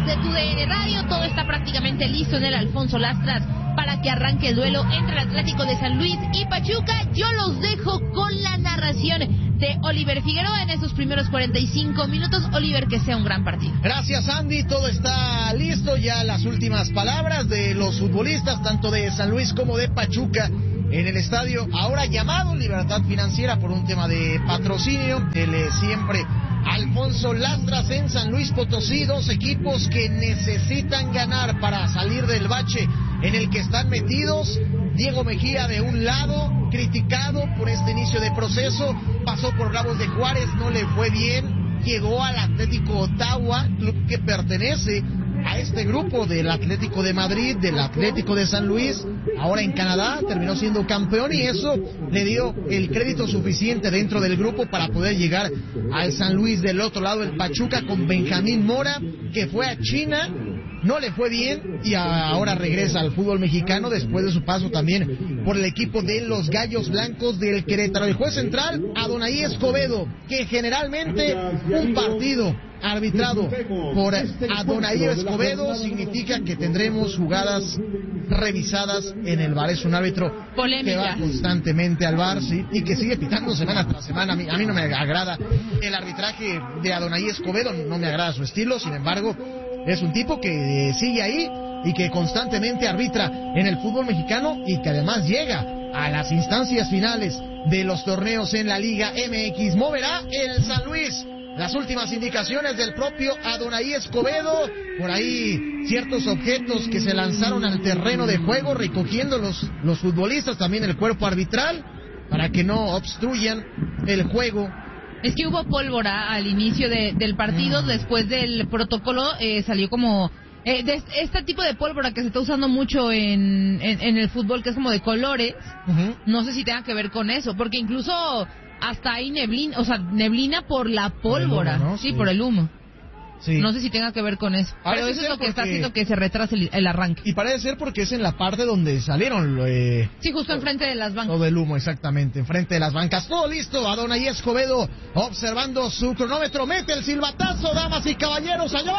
de TUDN Radio. Todo está prácticamente listo en el Alfonso Lastras para que arranque el duelo entre el Atlético de San Luis y Pachuca. Yo los dejo con la narración de Oliver Figueroa en esos primeros 45 minutos. Oliver, que sea un gran partido. Gracias, Andy. Todo está listo. Ya las últimas palabras de los futbolistas, tanto de San Luis como de Pachuca, en el estadio ahora llamado Libertad Financiera por un tema de patrocinio. El siempre Alfonso Lastras en San Luis Potosí. Dos equipos que necesitan ganar para salir del bache en el que están metidos. Diego Mejía de un lado, criticado por este inicio de proceso, pasó por Bravos de Juárez, no le fue bien, llegó al Atlético Ottawa, club que pertenece a este grupo del Atlético de Madrid, del Atlético de San Luis, ahora en Canadá, terminó siendo campeón y eso le dio el crédito suficiente dentro del grupo para poder llegar al San Luis. Del otro lado, el Pachuca con Benjamín Mora, que fue a China, no le fue bien y ahora regresa al fútbol mexicano después de su paso también por el equipo de los Gallos Blancos del Querétaro. El juez central, Adonai Escobedo, que generalmente un partido arbitrado por Adonai Escobedo significa que tendremos jugadas revisadas en el VAR. Es un árbitro que va constantemente al VAR, sí, y que sigue pitando semana tras semana. A mí no me agrada el arbitraje de Adonai Escobedo, no me agrada su estilo. Sin embargo, es un tipo que sigue ahí y que constantemente arbitra en el fútbol mexicano y que además llega a las instancias finales de los torneos en la Liga MX. Moverá el San Luis. Las últimas indicaciones del propio Adonai Escobedo, por ahí ciertos objetos que se lanzaron al terreno de juego, recogiendo los futbolistas, también el cuerpo arbitral, para que no obstruyan el juego. Es que hubo pólvora al inicio del partido, después del protocolo salió como este tipo de pólvora que se está usando mucho en el fútbol, que es como de colores. No sé si tenga que ver con eso, porque incluso hasta hay neblina por la pólvora, ¿no? Sí, por el humo. Sí. No sé si tenga que ver con eso. Pero eso es lo que está haciendo que se retrase el arranque. Y parece ser porque es en la parte donde salieron. Sí, justo enfrente de las bancas. Todo el humo, exactamente, enfrente de las bancas. Todo listo. Adonai Escobedo observando su cronómetro. Mete el silbatazo, damas y caballeros. ¡Allá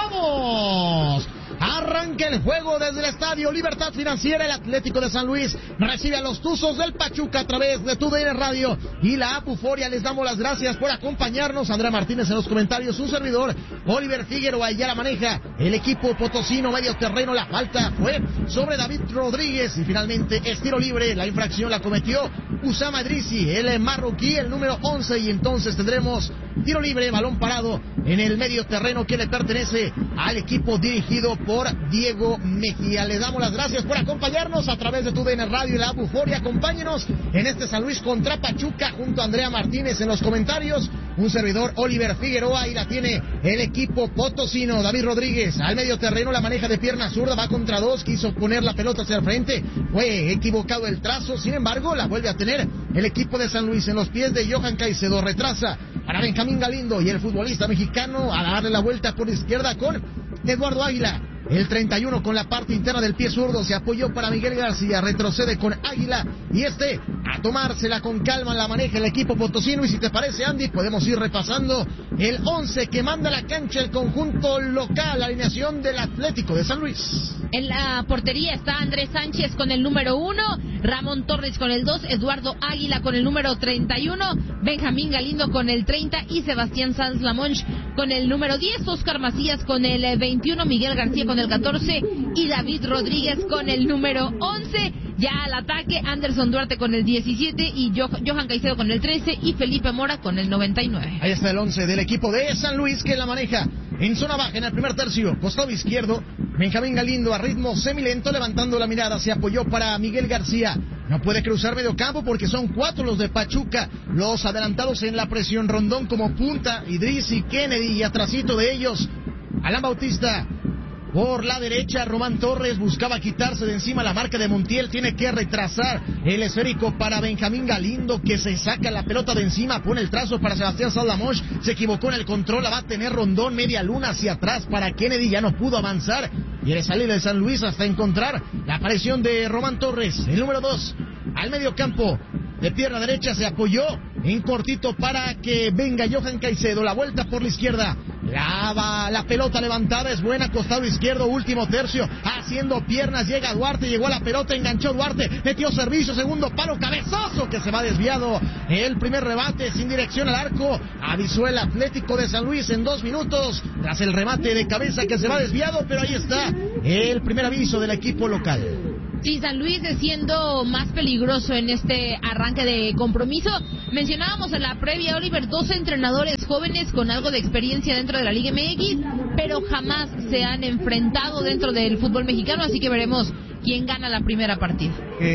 vamos! Arranca el juego desde el estadio Libertad Financiera. El Atlético de San Luis recibe a los Tuzos del Pachuca a través de TUDN Radio y la Apuforia. Les damos las gracias por acompañarnos. Andrea Martínez en los comentarios, un servidor, Oliver Figueroa, y ya la maneja el equipo potosino. Medio terreno, la falta fue sobre David Rodríguez y finalmente es tiro libre. La infracción la cometió Usama Idrissi, el marroquí, el número 11, y entonces tendremos tiro libre, balón parado en el medio terreno que le pertenece al equipo dirigido por Diego Mejía. Les damos las gracias por acompañarnos a través de TUDN Radio y la Apuforia. Acompáñenos en este San Luis contra Pachuca junto a Andrea Martínez en los comentarios, un servidor, Oliver Figueroa, y la tiene el equipo potosino. David Rodríguez al medio terreno, la maneja de pierna zurda, va contra dos, quiso poner la pelota hacia el frente, fue equivocado el trazo, sin embargo la vuelve a tener el equipo de San Luis en los pies de Johan Caicedo. Retrasa para Benjamín Galindo y el futbolista mexicano a darle la vuelta por izquierda con Eduardo Águila. El 31 con la parte interna del pie zurdo se apoyó para Miguel García, retrocede con Águila y a tomársela con calma la maneja el equipo potosino. Y si te parece, Andy, podemos ir repasando el 11 que manda a la cancha el conjunto local, la alineación del Atlético de San Luis. En la portería está Andrés Sánchez con el número 1, Ramón Torres con el 2, Eduardo Águila con el número 31, Benjamín Galindo con el 30 y Sebastián Sanz Lamonch con el número 10, Oscar Macías con el 21, Miguel García con el 14 y David Rodríguez con el número 11. Ya al ataque, Anderson Duarte con el 17 y Johan Caicedo con el 13 y Felipe Mora con el 99. Ahí está el 11 del equipo de San Luis que la maneja en zona baja en el primer tercio, costado izquierdo. Benjamín Galindo a ritmo semilento, levantando la mirada, se apoyó para Miguel García. No puede cruzar medio campo porque son 4 los de Pachuca, los adelantados en la presión. Rondón como punta, Idrissi, Kennedy y atrasito de ellos Alan Bautista. Por la derecha, Román Torres buscaba quitarse de encima la marca de Montiel. Tiene que retrasar el esférico para Benjamín Galindo, que se saca la pelota de encima. Pone el trazo para Sebastián Saldamosh. Se equivocó en el control. La va a tener Rondón, media luna hacia atrás para Kennedy. Ya no pudo avanzar. Quiere salir de San Luis hasta encontrar la aparición de Román Torres, el número 2, al medio campo. De pierna derecha se apoyó en cortito para que venga Johan Caicedo. La vuelta por la izquierda. La pelota levantada es buena, costado izquierdo, último tercio, haciendo piernas, llega Duarte, llegó a la pelota, enganchó Duarte, metió servicio, segundo palo, cabezazo que se va desviado. El primer rebate sin dirección al arco, avisó el Atlético de San Luis en 2 minutos, tras el remate de cabeza que se va desviado, pero ahí está el primer aviso del equipo local. Sí, San Luis siendo más peligroso en este arranque de compromiso. Mencionábamos en la previa, Oliver, 12 entrenadores jóvenes con algo de experiencia dentro de la Liga MX, pero jamás se han enfrentado dentro del fútbol mexicano, así que veremos quién gana la primera partida.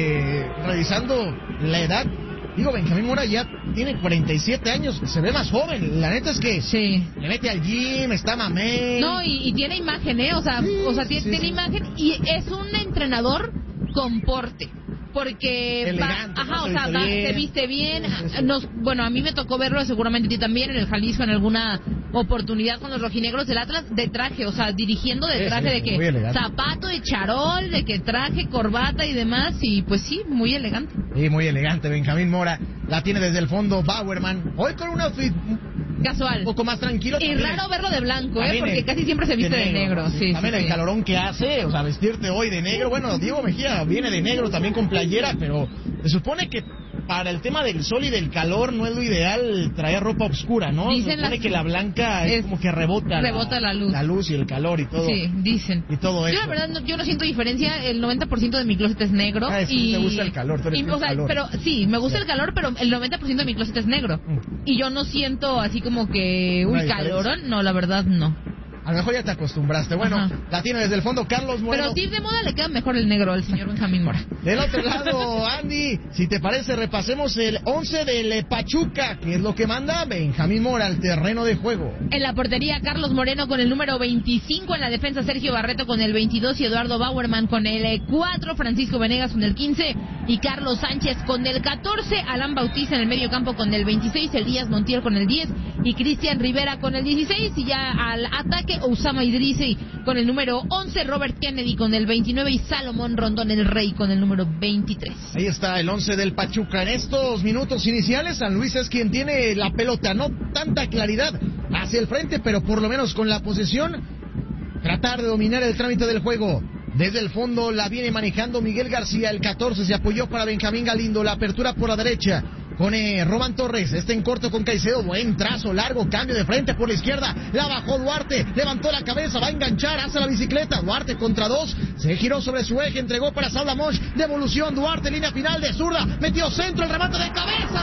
Revisando la edad, digo, Benjamín Mora ya tiene 47 años, se ve más joven. La neta es que sí, le mete al gym, está mamey. No, y tiene imagen, O sea, tiene imagen y es un entrenador con porte. Porque elegante, se viste bien. Bueno, a mí me tocó verlo, seguramente a ti también, en el Jalisco en alguna oportunidad con los rojinegros del Atlas, de traje, o sea, dirigiendo de traje, de que zapato de charol, de que traje, corbata y demás, y pues sí, muy elegante. Sí, muy elegante Benjamín Mora. La tiene desde el fondo Bauerman, hoy con un outfit casual, un poco más tranquilo. Y raro verlo de blanco, porque casi siempre se viste de negro. Sí, también el calorón que hace, o sea, vestirte hoy de negro. Bueno, Diego Mejía viene de negro también con playera, pero se supone que para el tema del sol y del calor no es lo ideal traer ropa oscura, ¿no? Se supone que la blanca es como que rebota la luz. La luz y el calor y todo. Sí, dicen. Y todo eso. Yo la verdad yo no siento diferencia, el 90% de mi closet es negro. Y te gusta el calor, tú eres calor. Pero sí, me gusta el calor, pero el 90% de mi closet es negro. Y yo no siento así como que, calorón, no, la verdad no. A lo mejor ya te acostumbraste. Bueno, la tiene desde el fondo Carlos Moreno. Pero tip de moda le queda mejor el negro al señor Benjamín Mora. Del otro lado, Andy, si te parece, repasemos el 11 del Pachuca, que es lo que manda Benjamín Mora al terreno de juego. En la portería, Carlos Moreno con el número 25. En la defensa, Sergio Barreto con el 22 y Eduardo Bauerman con el 4. Francisco Venegas con el 15 y Carlos Sánchez con el 14. Alan Bautista en el medio campo con el 26. Elías Montiel con el 10 y Cristian Rivera con el 16. Y ya al ataque, Osama Idrisi con el número 11, Robert Kennedy con el 29 y Salomón Rondón el Rey con el número 23. Ahí está el 11 del Pachuca. En estos minutos iniciales, San Luis es quien tiene la pelota, no tanta claridad hacia el frente, pero por lo menos con la posesión, tratar de dominar el trámite del juego. Desde el fondo la viene manejando Miguel García, el 14 se apoyó para Benjamín Galindo, la apertura por la derecha con Román Torres, en corto con Caicedo, buen trazo, largo, cambio de frente por la izquierda, la bajó Duarte, levantó la cabeza, va a enganchar, hace la bicicleta, Duarte contra 2, se giró sobre su eje, entregó para Saúl Lamoch, devolución, Duarte, línea final de zurda, metió centro, el remate de cabeza,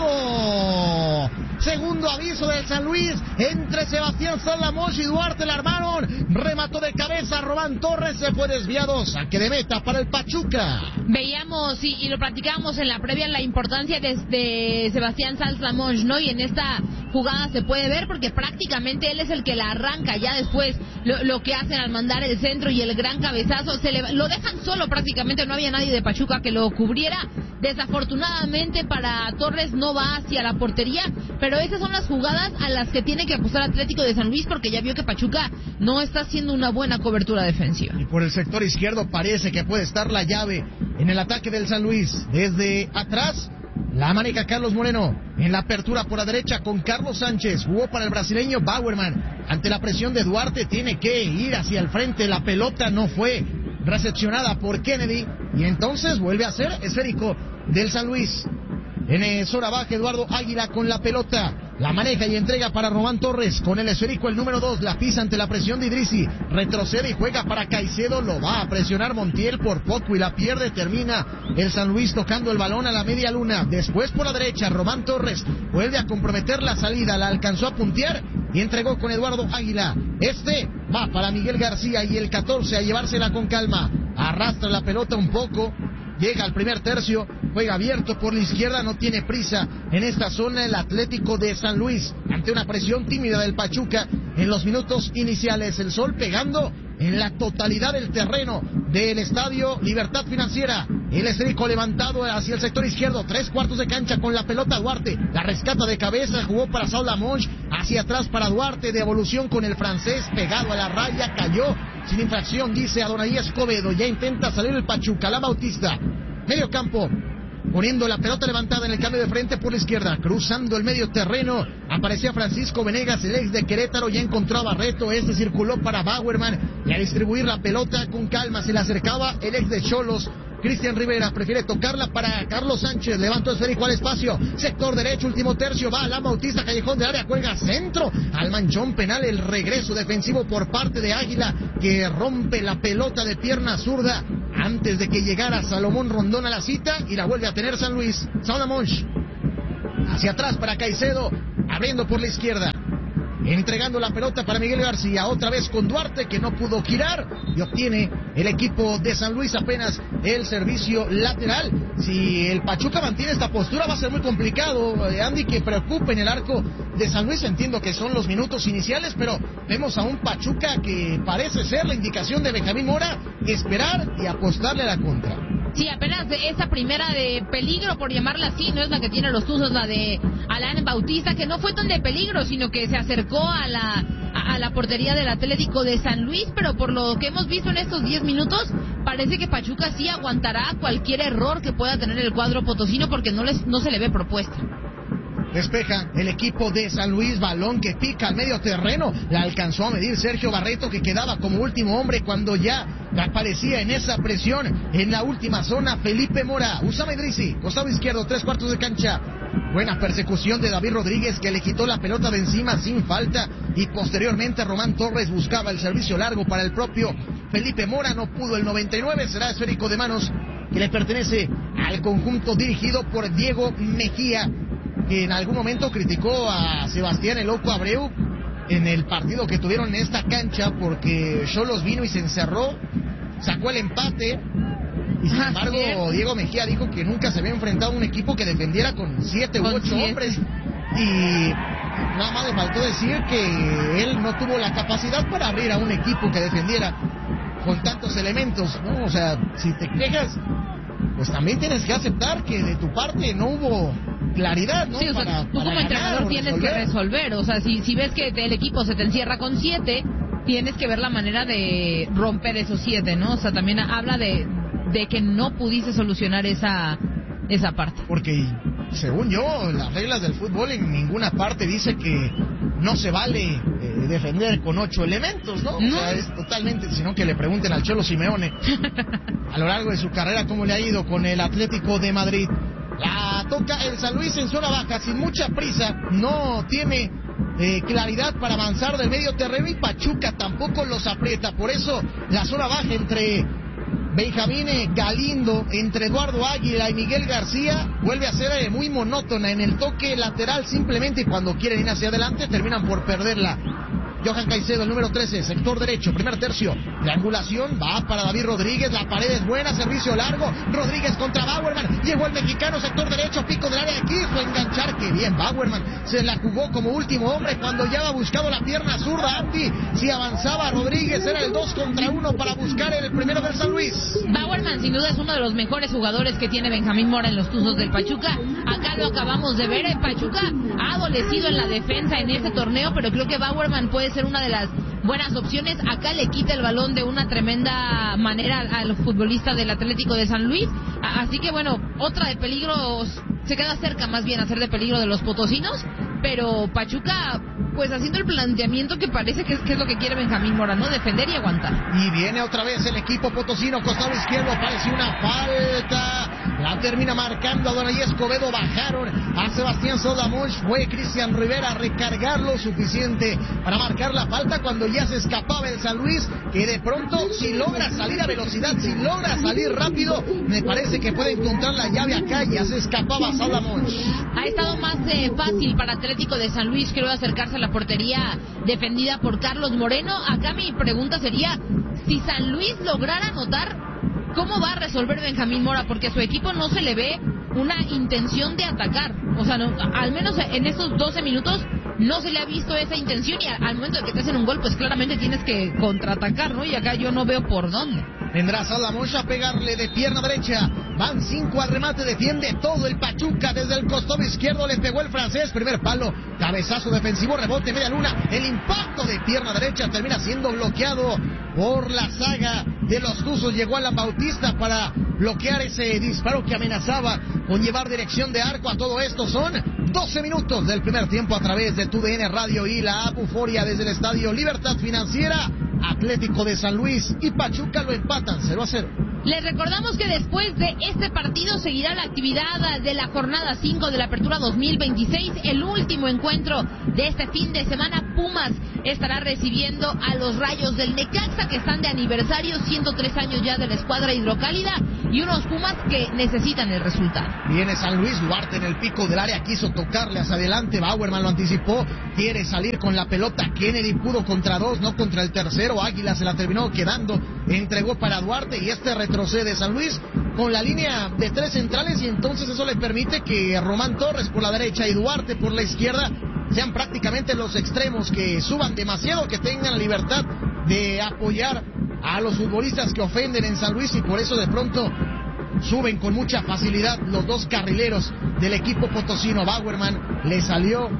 desviado. Segundo aviso del San Luis, entre Sebastián Saúl Lamoch y Duarte la armaron, remató de cabeza, Román Torres, se fue desviado, saque de meta para el Pachuca. Veíamos y lo platicábamos en la previa, la importancia de Sebastián Saúl Lamoch, ¿no? Y en esta jugada se puede ver porque prácticamente él es el que la arranca. Ya después lo que hacen al mandar el centro y el gran cabezazo, lo dejan solo prácticamente, no había nadie de Pachuca que lo cubriera. Desafortunadamente para Torres no va hacia la portería, pero esas son las jugadas a las que tiene que apostar Atlético de San Luis porque ya vio que Pachuca no está haciendo una buena cobertura defensiva. Y por el sector izquierdo parece que puede estar la llave en el ataque del San Luis. Desde atrás la maneja Carlos Moreno, en la apertura por la derecha con Carlos Sánchez, jugó para el brasileño Bauerman, ante la presión de Duarte tiene que ir hacia el frente, la pelota no fue recepcionada por Kennedy, y entonces vuelve a ser esférico del San Luis. En zona baja, Eduardo Águila con la pelota, la maneja y entrega para Román Torres, con el esférico el número 2, la pisa ante la presión de Idrisi, retrocede y juega para Caicedo, lo va a presionar Montiel por poco y la pierde, termina el San Luis tocando el balón a la media luna, después por la derecha, Román Torres vuelve a comprometer la salida, la alcanzó a puntear y entregó con Eduardo Águila, va para Miguel García y el 14 a llevársela con calma, arrastra la pelota un poco, llega al primer tercio, juega abierto por la izquierda, no tiene prisa en esta zona el Atlético de San Luis, ante una presión tímida del Pachuca en los minutos iniciales, el sol pegando en la totalidad del terreno del estadio Libertad Financiera, el esférico levantado hacia el sector izquierdo, 3/4 de cancha con la pelota Duarte, la rescata de cabeza, jugó para Saúl Lamoch, hacia atrás para Duarte, devolución con el francés, pegado a la raya, cayó sin infracción, dice Adonai Escobedo, ya intenta salir el Pachuca, la Bautista, medio campo, poniendo la pelota levantada en el cambio de frente por la izquierda, cruzando el medio terreno, aparecía Francisco Venegas, el ex de Querétaro, ya encontró a Barreto, circuló para Bauerman, y a distribuir la pelota con calma, se le acercaba el ex de Xolos, Cristian Rivera, prefiere tocarla para Carlos Sánchez, levantó esférico al espacio, sector derecho, último tercio, va Alan Bautista, callejón de área, cuelga centro, al manchón penal, el regreso defensivo por parte de Águila, que rompe la pelota de pierna zurda, antes de que llegara Salomón Rondón a la cita, y la vuelve a tener San Luis. Saudamonch, hacia atrás para Caicedo, abriendo por la izquierda, entregando la pelota para Miguel García, otra vez con Duarte, que no pudo girar, y obtiene el equipo de San Luis apenas el servicio lateral. Si el Pachuca mantiene esta postura va a ser muy complicado, Andy, que preocupe en el arco de San Luis. Entiendo que son los minutos iniciales, pero vemos a un Pachuca que parece ser la indicación de Benjamín Mora, esperar y apostarle a la contra. Sí, apenas esa primera de peligro, por llamarla así, no es la que tiene los Tuzos, la de Alan Bautista, que no fue tan de peligro, sino que se acercó a la portería del Atlético de San Luis, pero por lo que hemos visto en estos 10 minutos, parece que Pachuca sí aguantará cualquier error que pueda tener el cuadro potosino, porque no se le ve propuesta. Despeja el equipo de San Luis, balón que pica al medio terreno, la alcanzó a medir Sergio Barreto, que quedaba como último hombre cuando ya aparecía en esa presión en la última zona Felipe Mora. Usama Idrisi, costado izquierdo, 3/4 de cancha. Buena persecución de David Rodríguez, que le quitó la pelota de encima sin falta, y posteriormente Román Torres buscaba el servicio largo para el propio Felipe Mora, no pudo. El 99 será esférico de manos que le pertenece al conjunto dirigido por Diego Mejía, que en algún momento criticó a Sebastián el Loco Abreu en el partido que tuvieron en esta cancha, porque Xolos vino y se encerró, sacó el empate, y sin embargo Diego Mejía dijo que nunca se había enfrentado a un equipo que defendiera con 7 u 8 hombres, y nada más le faltó decir que él no tuvo la capacidad para abrir a un equipo que defendiera con tantos elementos, ¿no? O sea, si te quejas, pues también tienes que aceptar que de tu parte no hubo claridad, ¿no? Sí, o sea, tú como entrenador tienes que resolver, o sea, si ves que el equipo se te encierra con 7, tienes que ver la manera de romper esos 7, ¿no? O sea, también habla de que no pudiste solucionar esa parte. Porque, según yo, las reglas del fútbol en ninguna parte dice que no se vale defender con 8 elementos, ¿no? O sea, es totalmente, sino que le pregunten al Cholo Simeone a lo largo de su carrera cómo le ha ido con el Atlético de Madrid. La toca el San Luis en zona baja, sin mucha prisa, no tiene claridad para avanzar del medio terreno, y Pachuca tampoco los aprieta. Por eso la zona baja entre Benjamín Galindo, entre Eduardo Águila y Miguel García vuelve a ser muy monótona en el toque lateral, simplemente, y cuando quieren ir hacia adelante terminan por perderla. Johan Caicedo, el número 13, sector derecho, primer tercio, triangulación, va para David Rodríguez, la pared es buena, servicio largo, Rodríguez contra Bauerman, llegó el mexicano, sector derecho, pico del área, quiso enganchar, que bien Bauerman, se la jugó como último hombre cuando ya había buscado la pierna zurda. Andy, si avanzaba Rodríguez era el 2 contra 1 para buscar el primero del San Luis. Bauerman sin duda es uno de los mejores jugadores que tiene Benjamín Mora en los Tuzos del Pachuca. Acá lo acabamos de ver, el Pachuca ha adolecido en la defensa en este torneo, pero creo que Bauerman puede ser una de las buenas opciones. Acá le quita el balón de una tremenda manera al futbolista del Atlético de San Luis, así que bueno, otra de peligros, se queda cerca más bien a ser de peligro de los potosinos, pero Pachuca pues haciendo el planteamiento que parece que es lo que quiere Benjamín Mora, ¿no? Defender y aguantar. Y viene otra vez el equipo potosino, costado izquierdo, parece una falta, la termina marcando a Donay Escobedo, bajaron a Sebastián Saudamonch, fue Cristian Rivera a recargar lo suficiente para marcar la falta cuando ya se escapaba el San Luis, que de pronto, si logra salir a velocidad, si logra salir rápido, me parece que puede encontrar la llave acá. Ya se escapaba Saudamonch. Ha estado más fácil para Atlético de San Luis, creo, acercarse a la portería defendida por Carlos Moreno. Acá mi pregunta sería, si San Luis lograra anotar, ¿cómo va a resolver Benjamín Mora? Porque a su equipo no se le ve una intención de atacar. O sea, no, al menos en estos 12 minutos no se le ha visto esa intención, y al momento de que te hacen un gol, pues claramente tienes que contraatacar, ¿no? Y acá yo no veo por dónde. Vendrá Saudamonch a pegarle de pierna derecha. Van 5 al remate, defiende todo el Pachuca desde el costado izquierdo, le pegó el francés, primer palo, cabezazo defensivo, rebote, media luna, el impacto de pierna derecha termina siendo bloqueado por la saga de los Tuzos. Llegó Alan Bautista para bloquear ese disparo que amenazaba con llevar dirección de arco. A todo esto son 12 minutos del primer tiempo a través de TUDN Radio y la app Euforia desde el Estadio Libertad Financiera. Atlético de San Luis y Pachuca lo empatan 0-0. Les recordamos que después de este partido seguirá la actividad de la jornada 5 de la Apertura 2026, el último encuentro de este fin de semana. Pumas estará recibiendo a los Rayos del Necaxa, que están de aniversario, 103 años ya de la escuadra hidrocálida, y unos Pumas que necesitan el resultado. Viene San Luis, Duarte en el pico del área, quiso tocarle hacia adelante, Bauerman lo anticipó, quiere salir con la pelota, Kennedy pudo contra dos, no contra el tercero, Águila se la terminó quedando, entregó para Duarte y este retrocede San Luis con la línea de tres centrales, y entonces eso le permite que Román Torres por la derecha y Duarte por la izquierda sean prácticamente los extremos, que suban demasiado, que tengan la libertad de apoyar a los futbolistas que ofenden en San Luis, y por eso de pronto suben con mucha facilidad los dos carrileros del equipo potosino. Bauerman le salió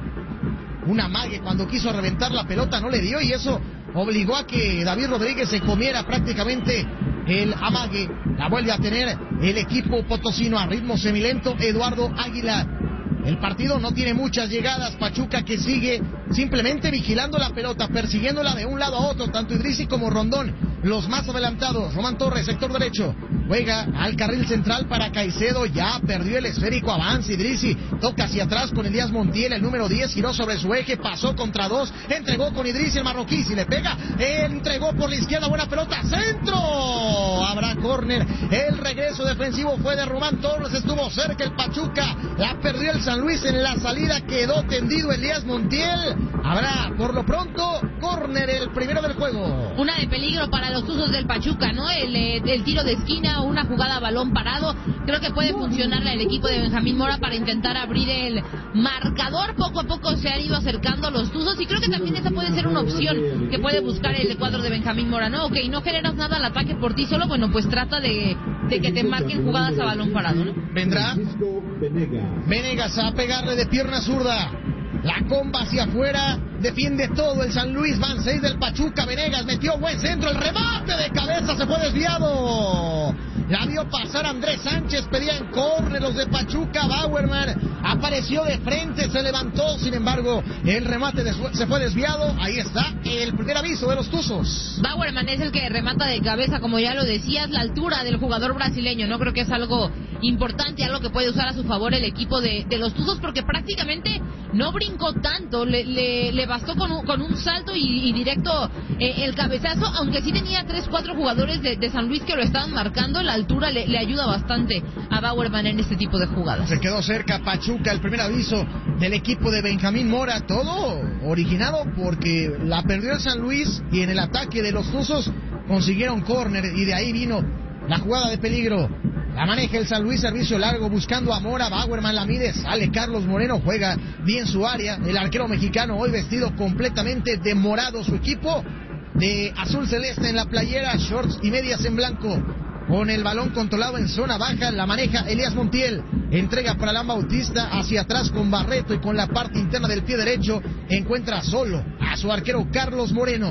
un amague cuando quiso reventar la pelota, no le dio, y eso obligó a que David Rodríguez se comiera prácticamente el amague. La vuelve a tener el equipo potosino a ritmo semilento. Eduardo Águila. El partido no tiene muchas llegadas. Pachuca que sigue simplemente vigilando la pelota, persiguiéndola de un lado a otro, tanto Idrissi como Rondón, los más adelantados. Román Torres, sector derecho, juega al carril central para Caicedo, ya perdió el esférico, avanza Idrissi, toca hacia atrás con Elías Montiel, el número 10, giró sobre su eje, pasó contra dos, entregó con Idrissi el marroquí, si le pega, entregó por la izquierda, buena pelota, centro, habrá córner, el regreso defensivo fue de Román Torres, estuvo cerca el Pachuca, la perdió el San Luis en la salida, quedó tendido Elías Montiel, habrá por lo pronto córner, el primero del juego. Una de peligro para los Tuzos del Pachuca, ¿no? El tiro de esquina, una jugada a balón parado, creo que puede funcionar el equipo de Benjamín Mora para intentar abrir el marcador. Poco a poco se han ido acercando los Tuzos y creo que también esa puede ser una opción que puede buscar el cuadro de Benjamín Mora, ¿no? Ok, no generas nada al ataque por ti solo, bueno, pues trata de que te marquen jugadas a balón parado, ¿no? Vendrá Venegas a pegarle de pierna zurda. La comba hacia afuera, defiende todo el San Luis, van 6 del Pachuca, Venegas metió buen centro, el remate de cabeza se fue desviado. La vio pasar Andrés Sánchez, pedían córner los de Pachuca, Bauerman apareció de frente, se levantó, sin embargo, el remate se fue desviado. Ahí está el primer aviso de los Tuzos. Bauerman es el que remata de cabeza, como ya lo decías, la altura del jugador brasileño, no creo que es algo importante, algo que puede usar a su favor el equipo de los Tuzos, porque prácticamente no brincó tanto, le bastó con un salto y directo el cabezazo, aunque sí tenía 3-4 jugadores de San Luis que lo estaban marcando. La altura le ayuda bastante a Bauerman en este tipo de jugadas. Se quedó cerca Pachuca, el primer aviso del equipo de Benjamín Mora, todo originado porque la perdió el San Luis y en el ataque de los Tuzos consiguieron córner y de ahí vino la jugada de peligro. La maneja el San Luis, servicio largo, buscando a Mora, Bauerman la mide, sale Carlos Moreno, juega bien su área, el arquero mexicano hoy vestido completamente de morado, su equipo de azul celeste en la playera, shorts y medias en blanco, con el balón controlado en zona baja, la maneja Elías Montiel, entrega para Alan Bautista, hacia atrás con Barreto y con la parte interna del pie derecho, encuentra solo a su arquero Carlos Moreno,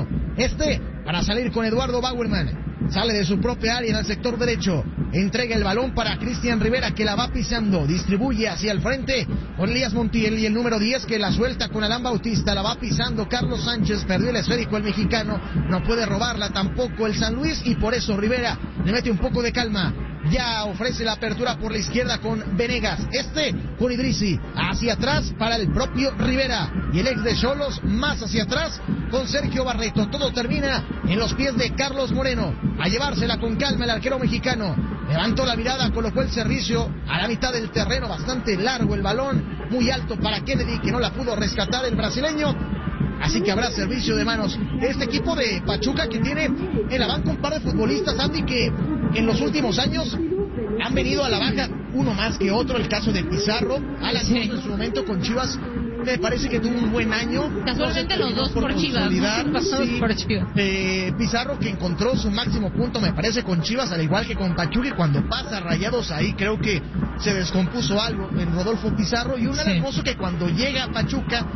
para salir con Eduardo Bauerman. Sale de su propia área en el sector derecho, entrega el balón para Cristian Rivera que la va pisando, distribuye hacia el frente con Elías Montiel y el número 10 que la suelta con Alan Bautista, la va pisando Carlos Sánchez, perdió el esférico el mexicano, no puede robarla tampoco el San Luis y por eso Rivera le mete un poco de calma. Ya ofrece la apertura por la izquierda con Venegas, con Idrissi, hacia atrás para el propio Rivera y el ex de Xolos más hacia atrás con Sergio Barreto. Todo termina en los pies de Carlos Moreno, a llevársela con calma el arquero mexicano, levantó la mirada, colocó el servicio a la mitad del terreno, bastante largo el balón, muy alto para Kennedy que no la pudo rescatar el brasileño. Así que habrá servicio de manos. Este equipo de Pachuca que tiene en la banca un par de futbolistas, Andy, que en los últimos años han venido a la baja, uno más que otro, el caso de Pizarro, Alan Cruz en su momento con Chivas, me parece que tuvo un buen año. Casualmente los dos por Chivas. Pizarro que encontró su máximo punto, me parece, con Chivas, al igual que con Pachuca, y cuando pasa Rayados ahí creo que se descompuso algo en Rodolfo Pizarro, y un Hermoso que cuando llega a Pachuca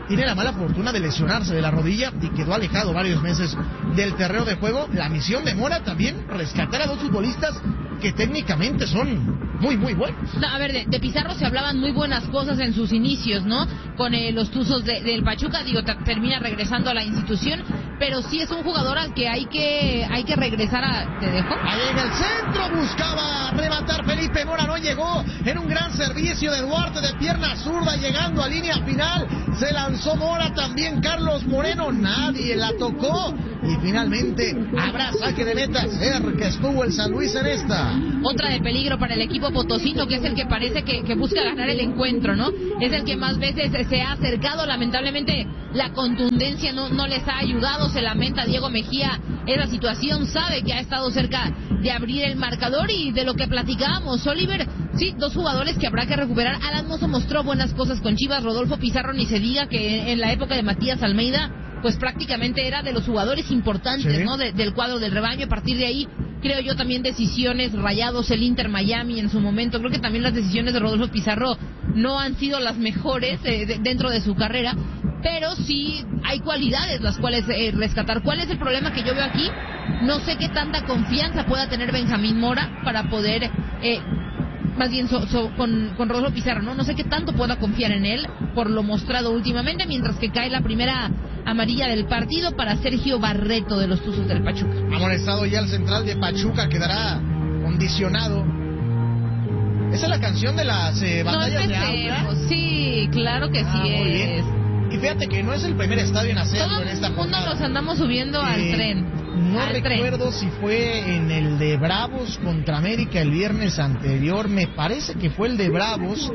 tiene la mala fortuna de lesionarse de la rodilla y quedó alejado varios meses del terreno de juego. La misión de Mora también, rescatar a dos futbolistas que técnicamente son muy, muy buenos. No, a ver, de Pizarro se hablaban muy buenas cosas en sus inicios, ¿no? Con los Tuzos del Pachuca, termina regresando a la institución, pero sí es un jugador al que hay que regresar a... ¿Te dejo? Ahí en el centro buscaba rematar Felipe Mora, no llegó, en un gran servicio de Duarte de pierna zurda, llegando a línea final, se lanzó Mora, también Carlos Moreno, nadie la tocó, y finalmente habrá saque de meta. Cerca estuvo el San Luis en esta. Otra de peligro para el equipo potosino, que es el que parece que busca ganar el encuentro, ¿no? Es el que más veces se ha acercado. Lamentablemente la contundencia no les ha ayudado. Se lamenta Diego Mejía esa situación, sabe que ha estado cerca de abrir el marcador. Y de lo que platicábamos, Oliver, sí, dos jugadores que habrá que recuperar. Alan Mozo mostró buenas cosas con Chivas, Rodolfo Pizarro ni se diga, que en la época de Matías Almeida pues prácticamente era de los jugadores importantes, sí, ¿no? Del cuadro del rebaño. A partir de ahí, creo yo también decisiones, Rayados, el Inter Miami en su momento. Creo que también las decisiones de Rodolfo Pizarro no han sido las mejores dentro de su carrera, pero sí hay cualidades las cuales rescatar. ¿Cuál es el problema que yo veo aquí? No sé qué tanta confianza pueda tener Benjamín Mora para poder... más bien con Rodolfo Pizarro, ¿no? No sé qué tanto pueda confiar en él por lo mostrado últimamente, mientras que cae la primera amarilla del partido para Sergio Barreto de los Tuzos del Pachuca. Amonestado ya el central de Pachuca, quedará condicionado. ¿Esa es la canción de las batallas de Aura? Sí, claro que sí muy bien. Y fíjate que no es el primer estadio en hacerlo en esta jornada. Todos nos andamos subiendo al tren. No recuerdo si fue en el de Bravos contra América el viernes anterior. Me parece que fue el de Bravos.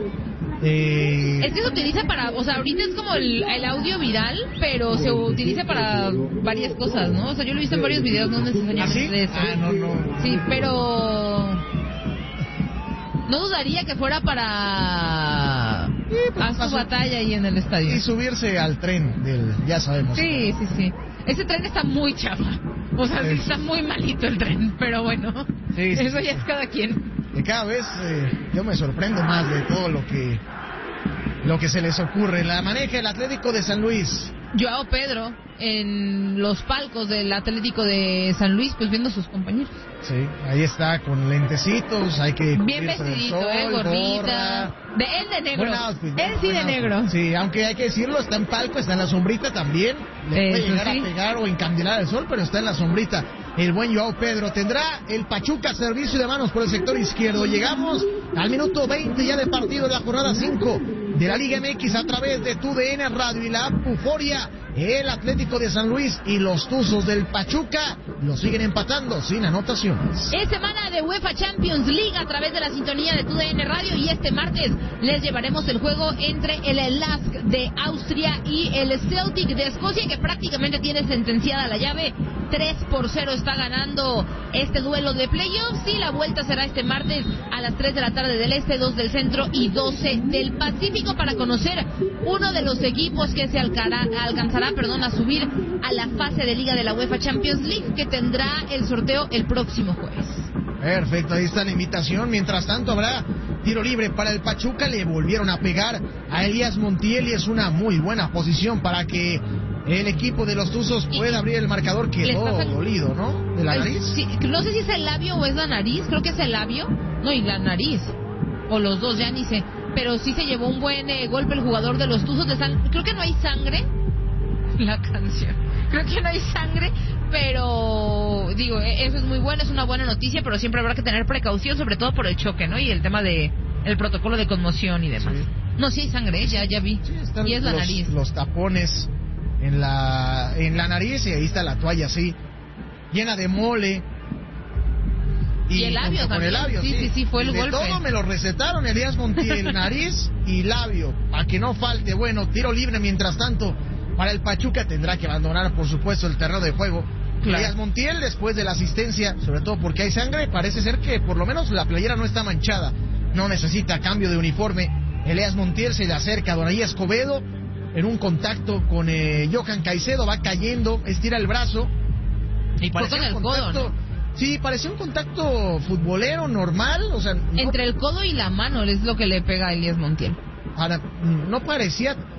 Es que se utiliza para... O sea, ahorita es como el audio viral, pero se utiliza para varias cosas, ¿no? O sea, yo lo he visto en varios videos, no necesariamente de eso. No. Sí, pero... No dudaría que fuera para... a su batalla ahí en el estadio. Y subirse al tren del... Ya sabemos. Sí. Ese tren está muy chafa. O sea, sí está muy malito el tren, pero bueno, sí. Eso ya es cada quien. Y cada vez yo me sorprendo más de todo lo que se les ocurre. La maneja el Atlético de San Luis. Joao Pedro en los palcos del Atlético de San Luis, pues viendo a sus compañeros. Sí, ahí está con lentecitos, hay que bien vestidito, gordita, él de negro. Buen outfit, él sí de negro. Sí, aunque hay que decirlo, está en palco, está en la sombrita también. Le puede llegar a pegar o encandilar el sol, pero está en la sombrita. El buen Joao Pedro. Tendrá el Pachuca servicio de manos por el sector izquierdo. Llegamos al minuto 20 ya de partido de la jornada 5 de la Liga MX a través de TUDN Radio y la app Euforia. El Atlético de San Luis y los Tuzos del Pachuca lo siguen empatando sin anotaciones. Es semana de UEFA Champions League a través de la sintonía de TUDN Radio, y este martes les llevaremos el juego entre el LASK de Austria y el Celtic de Escocia, que prácticamente tiene sentenciada la llave. 3-0 está ganando este duelo de playoffs, y la vuelta será este martes a las 3 de la tarde del este, 2 del centro y 12 del Pacífico, para conocer uno de los equipos que se alcanzará a subir a la fase de Liga de la UEFA Champions League, que tendrá el sorteo el próximo jueves. Perfecto, ahí está la invitación. Mientras tanto habrá tiro libre para el Pachuca. Le volvieron a pegar a Elías Montiel y es una muy buena posición para que el equipo de los Tuzos pueda abrir el marcador. Quedó dolido, ¿no? De la nariz. Sí, no sé si es el labio o es la nariz. Creo que es el labio. No, y la nariz. O los dos, ya ni sé. Pero sí se llevó un buen golpe el jugador de los Tuzos. Creo que no hay sangre. La canción. Creo que no hay sangre, pero digo, eso es muy bueno, es una buena noticia, pero siempre habrá que tener precaución, sobre todo por el choque, ¿no? Y el tema de el protocolo de conmoción y demás. Sí. No, sí hay sangre, ya vi. Sí, están y es la nariz. Los tapones en la nariz, y ahí está la toalla así, llena de mole. Y el labio también. El labio, sí, fue el golpe. De todo me lo recetaron Elías Montiel, nariz y labio, para que no falte. Bueno, tiro libre mientras tanto para el Pachuca. Tendrá que abandonar, por supuesto, el terreno de juego. Claro. Elías Montiel, después de la asistencia, sobre todo porque hay sangre, parece ser que por lo menos la playera no está manchada. No necesita cambio de uniforme. Elías Montiel se le acerca a Donaí Escobedo en un contacto con Johan Caicedo, va cayendo, estira el brazo. Y fue con el codo, ¿no? Sí, parecía un contacto futbolero normal, o sea... No... Entre el codo y la mano es lo que le pega a Elías Montiel. Ahora, no parecía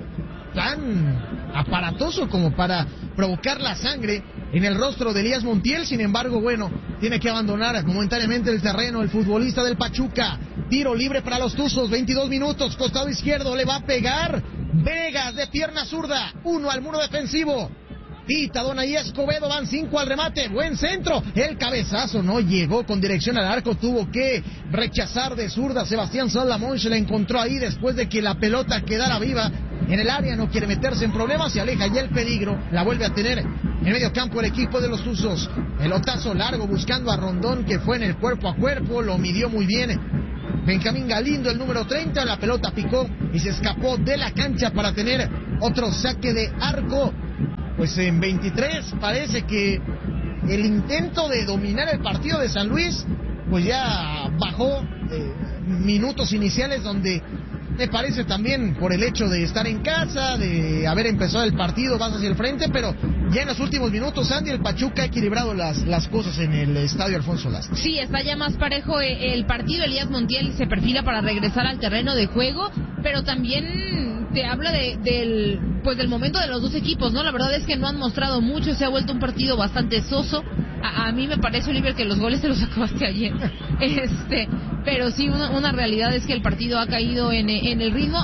tan aparatoso como para provocar la sangre en el rostro de Elías Montiel. Sin embargo, bueno, tiene que abandonar momentáneamente el terreno el futbolista del Pachuca. Tiro libre para los Tuzos, 22 minutos, costado izquierdo, le va a pegar Vegas de pierna zurda, 1 al muro defensivo. Tita Donaí Escobedo, van 5 al remate, buen centro, el cabezazo no llegó con dirección al arco, tuvo que rechazar de zurda. Sebastián Salomón se la encontró ahí después de que la pelota quedara viva en el área, no quiere meterse en problemas, se aleja y el peligro la vuelve a tener en medio campo el equipo de los Tuzos. Pelotazo largo buscando a Rondón, que fue en el cuerpo a cuerpo, lo midió muy bien Benjamín Galindo, el número 30, la pelota picó y se escapó de la cancha para tener otro saque de arco. Pues en 23 parece que el intento de dominar el partido de San Luis pues ya bajó. Minutos iniciales donde me parece también por el hecho de estar en casa, de haber empezado el partido, vas hacia el frente, pero ya en los últimos minutos, Andy, el Pachuca ha equilibrado las cosas en el estadio Alfonso Lastras. Sí, está ya más parejo el partido. Elías Montiel se perfila para regresar al terreno de juego, pero también te habla del momento de los dos equipos, ¿no? La verdad es que no han mostrado mucho, se ha vuelto un partido bastante soso. A mí me parece, Oliver, que los goles te los acabaste ayer. Pero sí, una realidad es que el partido ha caído en el ritmo.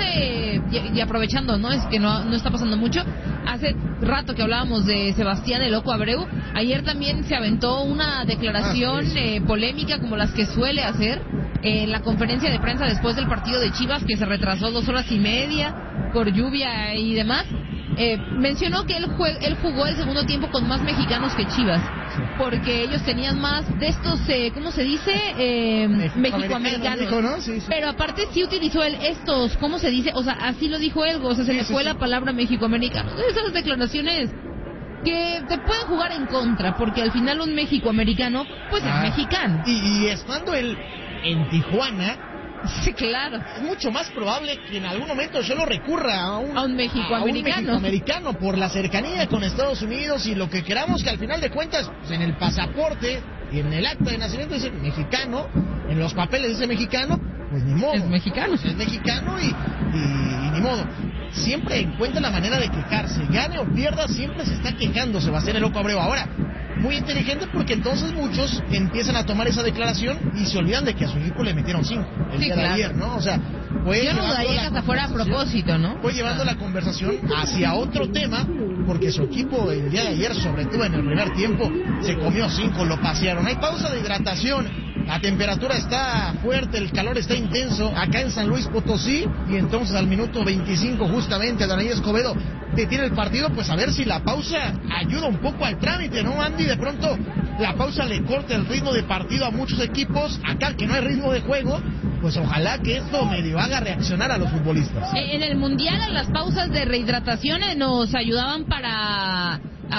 Y aprovechando, ¿no? Es que no está pasando mucho. Hace rato que hablábamos de Sebastián el Loco Abreu. Ayer también se aventó una declaración polémica, como las que suele hacer en la conferencia de prensa después del partido de Chivas, que se retrasó 2 horas y media por lluvia y demás. Mencionó que él jugó el segundo tiempo con más mexicanos que Chivas, porque ellos tenían más de estos, ¿cómo se dice? Mexicoamericanos, ¿no? Sí. Pero aparte sí utilizó estos, ¿cómo se dice? O sea, así lo dijo él, o sea, se le fue la palabra mexicoamericano. Esas declaraciones que te pueden jugar en contra, porque al final un mexicoamericano pues es mexicano. Y estando él en Tijuana, sí, claro, es mucho más probable que en algún momento yo lo recurra a un mexicoamericano por la cercanía con Estados Unidos y lo que queramos, que al final de cuentas pues en el pasaporte y en el acta de nacimiento dice mexicano, en los papeles dice mexicano, pues ni modo. Es mexicano. Es mexicano y ni modo. Siempre encuentra la manera de quejarse, gane o pierda, siempre se está quejando Sebastián el Loco Abreu. Ahora, muy inteligente, porque entonces muchos empiezan a tomar esa declaración y se olvidan de que a su equipo le metieron 5 el día de ayer, ¿no? O sea, yo no dudaría que hasta fuera a propósito, ¿no? Fue llevando la conversación hacia otro tema, porque su equipo el día de ayer, sobre todo en el primer tiempo, se comió 5, lo pasearon. Hay pausa de hidratación. La temperatura está fuerte, el calor está intenso acá en San Luis Potosí, y entonces al minuto 25 justamente Donaí Escobedo detiene el partido, pues a ver si la pausa ayuda un poco al trámite, ¿no, Andy? De pronto la pausa le corta el ritmo de partido a muchos equipos, acá que no hay ritmo de juego, pues ojalá que esto medio haga reaccionar a los futbolistas. En el Mundial las pausas de rehidratación nos ayudaban para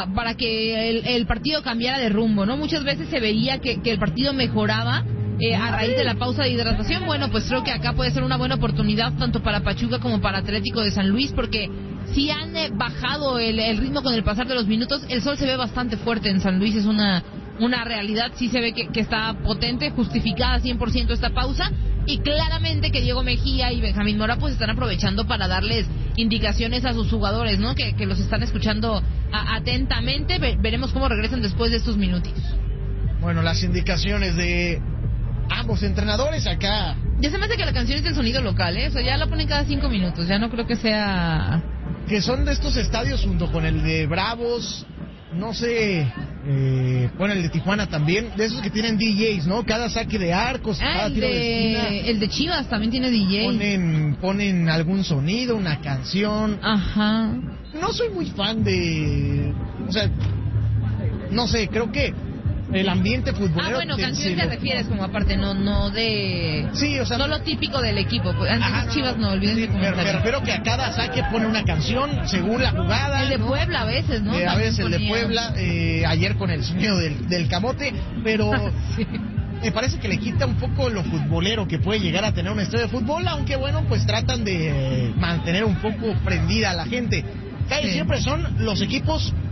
que el partido cambiara de rumbo, ¿no? Muchas veces se veía que el partido mejoraba a raíz de la pausa de hidratación. Bueno, pues creo que acá puede ser una buena oportunidad tanto para Pachuca como para Atlético de San Luis, porque sí han bajado el ritmo con el pasar de los minutos. El sol se ve bastante fuerte en San Luis, es una realidad, sí se ve que está potente, justificada 100% esta pausa, y claramente que Diego Mejía y Benjamín Mora pues están aprovechando para darles indicaciones a sus jugadores, ¿no? Que los están escuchando atentamente. Veremos cómo regresan después de estos minutitos. Bueno, las indicaciones de ambos entrenadores acá. Ya se me hace que la canción es del sonido local, ¿eh? O sea, ya la ponen cada 5 minutos, ya no creo que sea... Que son de estos estadios junto con el de Bravos, no sé, bueno, el de Tijuana también, de esos que tienen DJs, ¿no? Cada saque de arcos, cada tiro de esquina. El de Chivas también tiene DJ. Ponen algún sonido, una canción. Ajá. No soy muy fan de... O sea, no sé, creo que el ambiente futbolero... bueno, canciones te refieres como aparte, no de... Sí, o sea... No lo típico del equipo. Chivas no, olvídense. Me refiero que a cada saque pone una canción según la jugada. El de Puebla a veces, ¿no? A veces el de Puebla, ayer con el sonido del camote, pero... sí. Me parece que le quita un poco lo futbolero que puede llegar a tener un estadio de fútbol, aunque bueno, pues tratan de mantener un poco prendida a la gente. Casi siempre son los equipos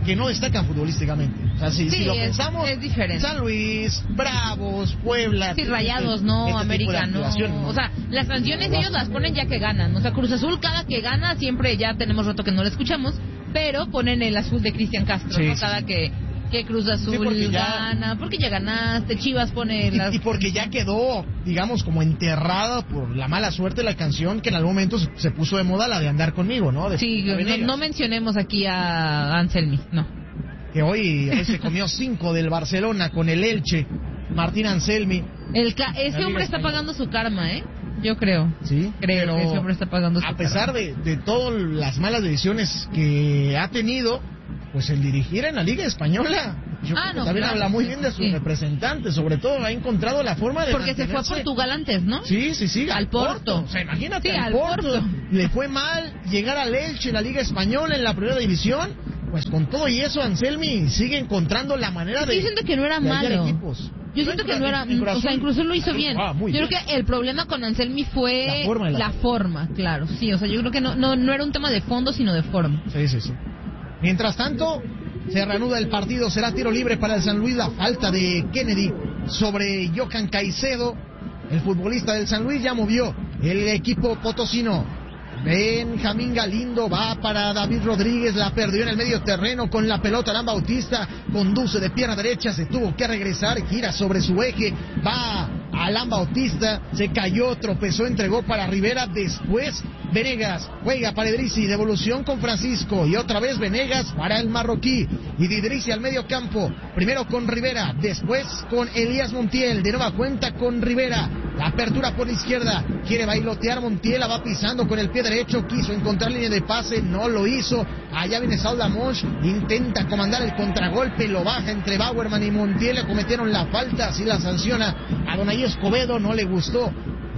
que no destacan futbolísticamente. O sea, si lo pensamos, es diferente. San Luis, Bravos, Puebla... Sí, Rayados, no, América, no. O sea, las sanciones ellos las ponen ya que ganan. O sea, Cruz Azul cada que gana, siempre ya tenemos rato que no lo escuchamos, pero ponen el azul de Cristian Castro, ¿no? Cada que Cruz Azul gana, porque ya ganaste, Chivas pone y porque ya quedó, digamos, como enterrada por la mala suerte la canción que en algún momento se puso de moda, la de Andar Conmigo, ¿no? No mencionemos aquí a Anselmi, no. Que hoy se comió 5 del Barcelona con el Elche, Martín Anselmi. Ese hombre está pagando su karma, yo creo. Sí, creo que ese hombre está pagando su karma. A pesar de todas las malas decisiones que ha tenido, pues el dirigir en la Liga Española, también habla muy bien de sus representantes, sobre todo ha encontrado la forma de porque se fue a Portugal antes, ¿no? Sí, al Porto. O sea, imagínate, al Porto. Le fue mal llegar al Elche en la Liga Española en la primera división, pues con todo y eso Anselmi sigue encontrando la manera de... Yo siento que no era malo. Yo siento que no era... O sea, incluso lo hizo bien. Yo creo que el problema con Anselmi fue la forma, claro. Sí, o sea, yo creo que no era un tema de fondo, sino de forma. Sí. Mientras tanto, se reanuda el partido, será tiro libre para el San Luis, la falta de Kennedy sobre Johan Caicedo, el futbolista del San Luis ya movió el equipo potosino. Benjamín Galindo va para David Rodríguez, la perdió en el medio terreno con la pelota. Alan Bautista conduce de pierna derecha, se tuvo que regresar, gira sobre su eje, va Alan Bautista, se cayó, tropezó, entregó para Rivera, después Venegas juega para Idrissi, devolución con Francisco y otra vez Venegas para el marroquí y de Idrissi al medio campo, primero con Rivera, después con Elías Montiel, de nueva cuenta con Rivera, la apertura por la izquierda, quiere bailotear Montiel, la va pisando con el pie derecho, quiso encontrar línea de pase, no lo hizo, allá viene Saúl Lamonch, intenta comandar el contragolpe, lo baja entre Bauerman y Montiel, le cometieron la falta, así la sanciona Adonai Escobedo, no le gustó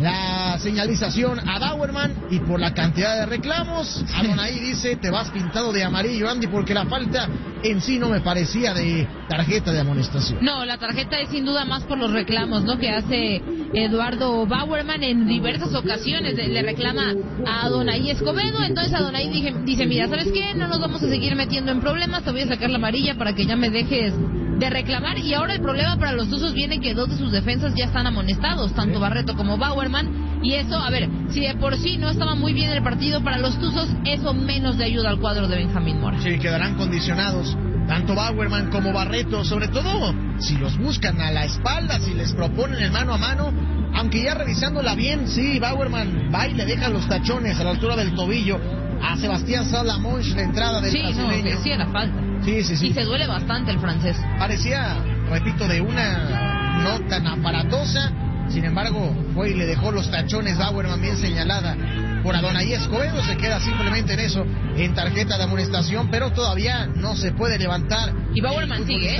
la señalización a Bauerman y por la cantidad de reclamos, Adonai dice, te vas pintado de amarillo, Andy, porque la falta en sí no me parecía de tarjeta de amonestación. No, la tarjeta es sin duda más por los reclamos, ¿no? Que hace Eduardo Bauerman en diversas ocasiones, le reclama a Adonai Escobedo, entonces Adonai dice, mira, ¿sabes qué? No nos vamos a seguir metiendo en problemas, te voy a sacar la amarilla para que ya me dejes de reclamar, y ahora el problema para los Tuzos viene que 2 de sus defensas ya están amonestados, tanto Barreto como Bauerman, y eso, a ver, si de por sí no estaba muy bien el partido para los Tuzos, eso menos de ayuda al cuadro de Benjamín Mora. Sí, quedarán condicionados tanto Bauerman como Barreto, sobre todo si los buscan a la espalda, si les proponen el mano a mano, aunque ya revisándola bien, sí, Bauerman va y le deja los tachones a la altura del tobillo a Sebastián Salamonch, la entrada del brasileño. Sí, era falta. Sí. Y se duele bastante el francés. Parecía, repito, de una no tan aparatosa, sin embargo, fue y le dejó los tachones Bauerman bien señalada por Adonai Escobedo, se queda simplemente en eso, en tarjeta de amonestación, pero todavía no se puede levantar. Y Bauerman sigue.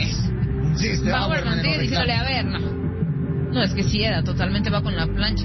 Insiste, Bauerman sigue diciéndole, a ver, no, es que sí era, totalmente va con la plancha.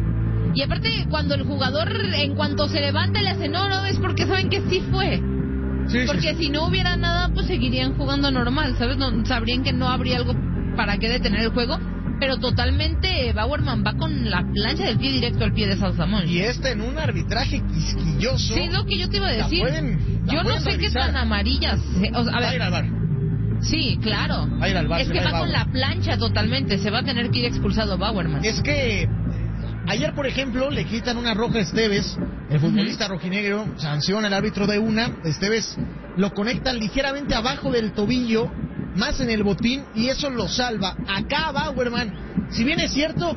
Y aparte, cuando el jugador, en cuanto se levanta, le hace, no, es porque saben que sí fue. Porque si no hubiera nada, pues seguirían jugando normal, ¿sabes? No, sabrían que no habría algo para qué detener el juego. Pero totalmente Bauerman va con la plancha del pie directo al pie de Salsamón. Y en un arbitraje quisquilloso. Sí, es lo que yo te iba a decir. Yo no sé qué tan amarillas. O sea, a ver. Va a ir al bar. Sí, claro. Va a ir al bar. Es que va con la plancha totalmente. Se va a tener que ir expulsado Bauerman. Es que ayer, por ejemplo, le quitan una roja a Esteves, el futbolista rojinegro, sanciona el árbitro de una. Esteves lo conecta ligeramente abajo del tobillo, más en el botín, y eso lo salva. Acá Bauerman, si bien es cierto,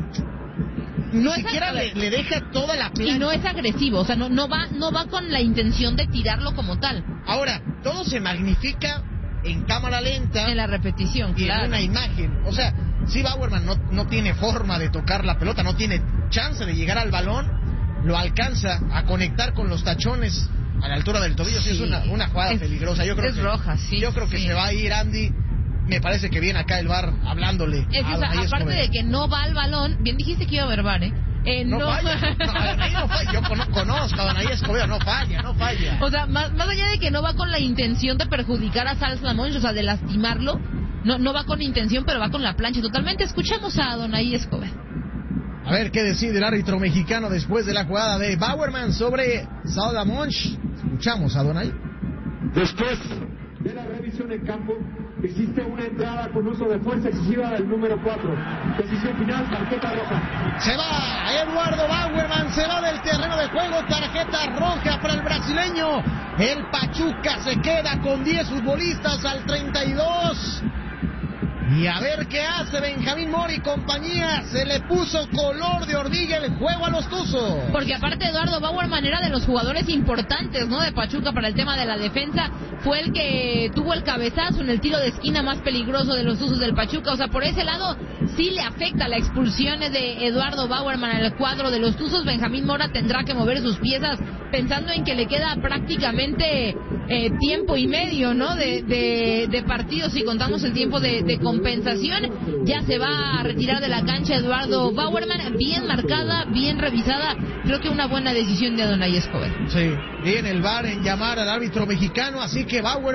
no siquiera le deja toda la plancha. Y no es agresivo, o sea, no va con la intención de tirarlo como tal. Ahora, todo se magnifica en cámara lenta. En la repetición, y claro. En una imagen. O sea, si Bauerman no tiene forma de tocar la pelota, no tiene chance de llegar al balón, lo alcanza a conectar con los tachones a la altura del tobillo. Sí, es una jugada peligrosa. Yo creo roja, sí. Yo creo que se va a ir, Andy. Me parece que viene acá el VAR hablándole. Aparte de que no va al balón, bien dijiste que iba a haber VAR, no falla. No falla. Yo conozco a Adonai Escobedo, no falla. O sea, más allá de que no va con la intención de perjudicar a Salsamón, o sea, de lastimarlo, no va con intención, pero va con la plancha totalmente. Escuchamos a Adonai Escobedo. A ver qué decide el árbitro mexicano después de la jugada de Bauerman sobre Salamonch. Escuchamos a Adonai. Después visión en campo, existe una entrada con uso de fuerza excesiva del número 4. Decisión final, tarjeta roja. Se va Eduardo Bauerman, se va del terreno de juego, tarjeta roja para el brasileño. El Pachuca se queda con 10 futbolistas al 32. Y a ver qué hace Benjamín Mora y compañía. Se le puso color de hormiga el juego a los Tuzos. Porque aparte Eduardo Bauerman era de los jugadores importantes, ¿no?, de Pachuca para el tema de la defensa. Fue el que tuvo el cabezazo en el tiro de esquina más peligroso de los Tuzos del Pachuca. O sea, por ese lado sí le afecta la expulsión de Eduardo Bauerman al cuadro de los Tuzos. Benjamín Mora tendrá que mover sus piezas pensando en que le queda prácticamente tiempo y medio, ¿no?, de partido, si contamos el tiempo de compensación. Ya se va a retirar de la cancha Eduardo Bauerman, bien marcada, bien revisada. Creo que una buena decisión de Adonai Escobar. Sí, bien el VAR en llamar al árbitro mexicano, así que Bauerman